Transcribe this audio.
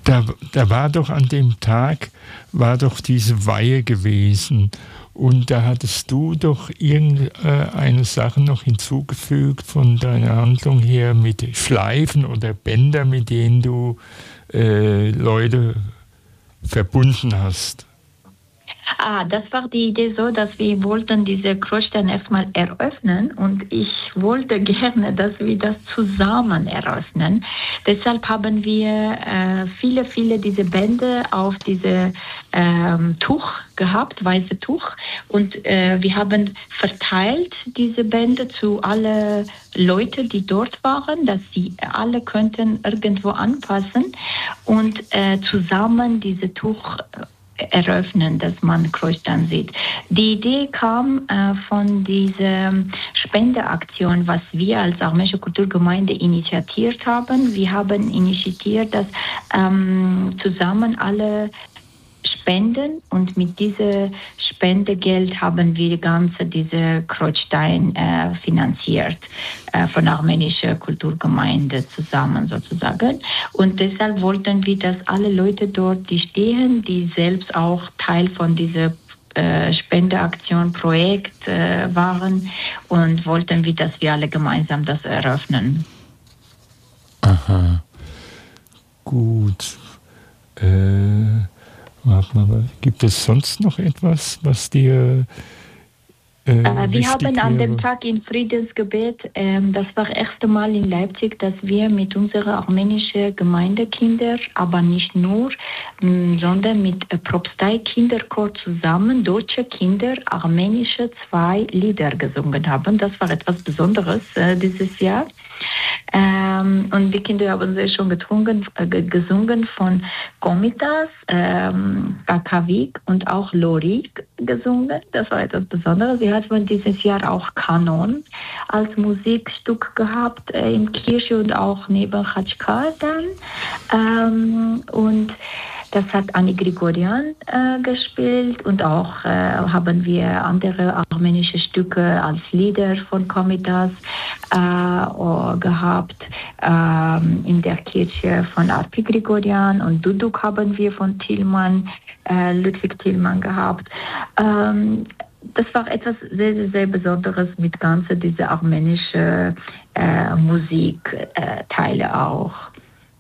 Da war doch an dem Tag, war doch diese Weihe gewesen. Und da hattest du doch irgendeine Sache noch hinzugefügt von deiner Handlung her mit Schleifen oder Bänder, mit denen du Leute verbunden hast. Das war die Idee so, dass wir wollten diese Kreuzstein erstmal eröffnen und ich wollte gerne, dass wir das zusammen eröffnen. Deshalb haben wir viele diese Bände auf diese Tuch gehabt, weiße Tuch, und wir haben verteilt diese Bände zu alle Leute, die dort waren, dass sie alle könnten irgendwo anpassen und zusammen diese Tuch eröffnen, dass man Kreuzstein sieht. Die Idee kam von dieser Spendeaktion, was wir als Armenische Kulturgemeinde initiiert haben. Wir haben initiiert, dass zusammen alle spenden und mit diesem Spendegeld haben wir diese Kreuzstein finanziert von Armenischer Kulturgemeinde zusammen sozusagen. Und deshalb wollten wir, dass alle Leute dort, die stehen, die selbst auch Teil von dieser Spendeaktion Projekt waren, und wollten wir, dass wir alle gemeinsam das eröffnen. Aha, gut. Warte mal, gibt es sonst noch etwas, was dir wir haben an dem Tag in Friedensgebet, das war das erste Mal in Leipzig, dass wir mit unseren armenischen Gemeindekindern, aber nicht nur, sondern mit Propstei Kinderchor zusammen, deutsche Kinder, armenische 2 Lieder gesungen haben. Das war etwas Besonderes dieses Jahr. Und die Kinder haben sehr schon gesungen von Komitas, Kakavik und auch Lorik gesungen. Das war etwas Besonderes. Wir hatten dieses Jahr auch Kanon als Musikstück gehabt in Kirche und auch neben Khatschkar dann. Und das hat Anni Grigorian gespielt, und auch haben wir andere armenische Stücke als Lieder von Komitas gehabt in der Kirche von Arpi Grigorian, und Duduk haben wir von Ludwig Tillmann gehabt. Das war etwas sehr, sehr Besonderes mit dieser armenischen Musikteile auch.